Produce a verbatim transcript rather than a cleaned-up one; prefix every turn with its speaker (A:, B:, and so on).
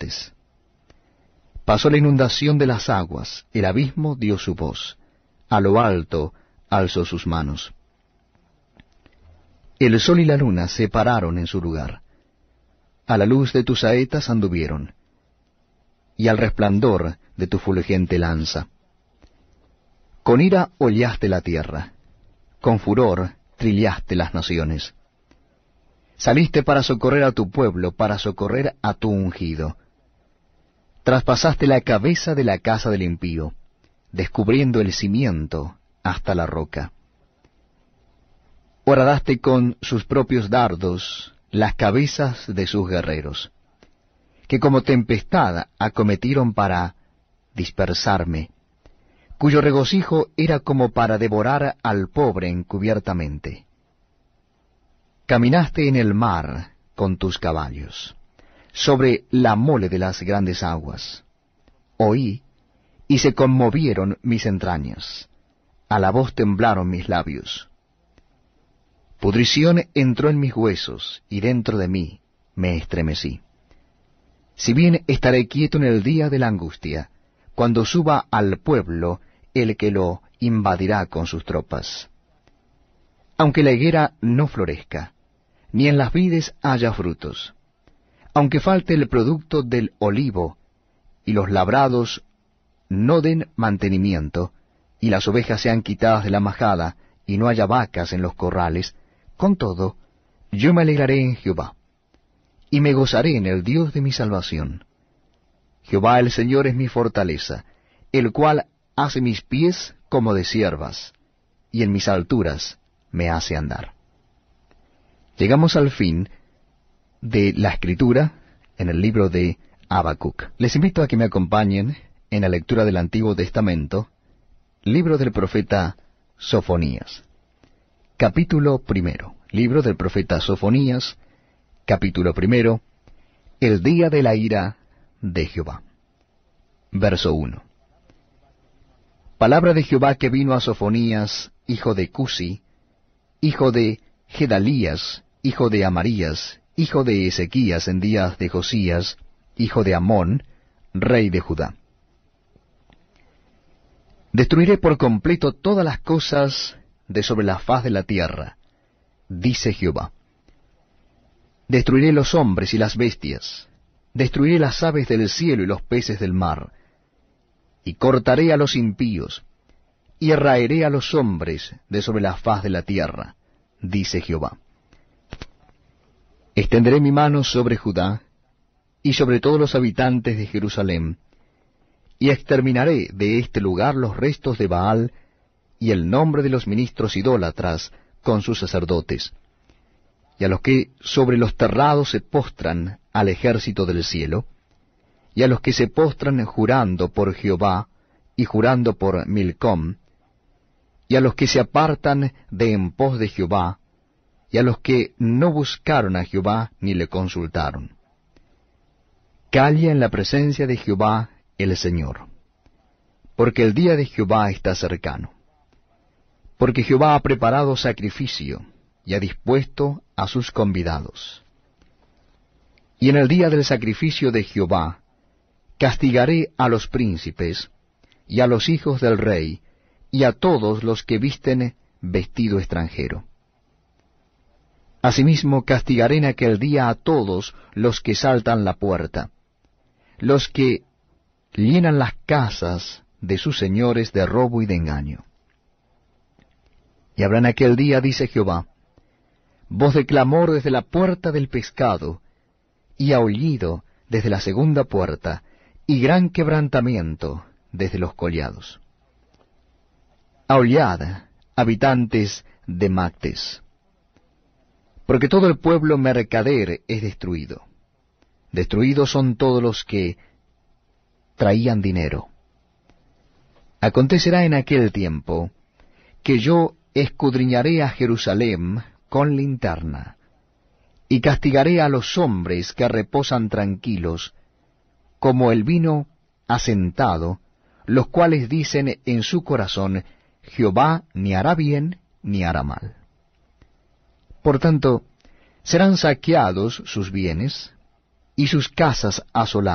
A: torrentes. Pasó la inundación de las aguas, el abismo dio su voz, a lo alto alzó sus manos. El sol y la luna se pararon en su lugar. A la luz de tus saetas anduvieron, y al resplandor de tu fulgente lanza. Con ira hollaste la tierra, con furor trillaste las naciones. Saliste para socorrer a tu pueblo, para socorrer a tu ungido. Traspasaste la cabeza de la casa del impío, descubriendo el cimiento hasta la roca. Horadaste con sus propios dardos las cabezas de sus guerreros, que como tempestad acometieron para dispersarme, cuyo regocijo era como para devorar al pobre encubiertamente. Caminaste en el mar con tus caballos, sobre la mole de las grandes aguas. Oí, y se conmovieron mis entrañas, a la voz temblaron mis labios. Pudrición entró en mis huesos, y dentro de mí me estremecí. Si bien estaré quieto en el día de la angustia, cuando suba al pueblo el que lo invadirá con sus tropas. Aunque la higuera no florezca, ni en las vides haya frutos, aunque falte el producto del olivo, y los labrados no den mantenimiento, y las ovejas sean quitadas de la majada, y no haya vacas en los corrales, con todo, yo me alegraré en Jehová, y me gozaré en el Dios de mi salvación. Jehová el Señor es mi fortaleza, el cual hace mis pies como de ciervas, y en mis alturas me hace andar. Llegamos al fin de la escritura en el libro de Habacuc. Les invito a que me acompañen en la lectura del Antiguo Testamento, libro del profeta Sofonías. Capítulo primero. Libro del profeta Sofonías, capítulo primero. El día de la ira de Jehová. Verso uno. Palabra de Jehová que vino a Sofonías, hijo de Cusi, hijo de Gedalías, hijo de Amarías, hijo de Ezequías en días de Josías, hijo de Amón, rey de Judá. Destruiré por completo todas las cosas de sobre la faz de la tierra, dice Jehová. Destruiré los hombres y las bestias, destruiré las aves del cielo y los peces del mar, y cortaré a los impíos, y raeré a los hombres de sobre la faz de la tierra, dice Jehová. Extenderé mi mano sobre Judá, y sobre todos los habitantes de Jerusalén, y exterminaré de este lugar los restos de Baal, y el nombre de los ministros idólatras con sus sacerdotes, y a los que sobre los terrados se postran al ejército del cielo, y a los que se postran jurando por Jehová, y jurando por Milcom, y a los que se apartan de en pos de Jehová, y a los que no buscaron a Jehová ni le consultaron. Calla en la presencia de Jehová el Señor, porque el día de Jehová está cercano. Porque Jehová ha preparado sacrificio, y ha dispuesto a sus convidados. Y en el día del sacrificio de Jehová, castigaré a los príncipes, y a los hijos del rey, y a todos los que visten vestido extranjero. Asimismo castigaré en aquel día a todos los que saltan la puerta, los que llenan las casas de sus señores de robo y de engaño. Y habrá en aquel día, dice Jehová, voz de clamor desde la puerta del pescado, y aullido desde la segunda puerta, y gran quebrantamiento desde los collados. Aullad, habitantes de Mactes, porque todo el pueblo mercader es destruido. Destruidos son todos los que traían dinero. Acontecerá en aquel tiempo que yo escudriñaré a Jerusalén con linterna, y castigaré a los hombres que reposan tranquilos, como el vino asentado, los cuales dicen en su corazón, Jehová ni hará bien ni hará mal. Por tanto, serán saqueados sus bienes, y sus casas asoladas.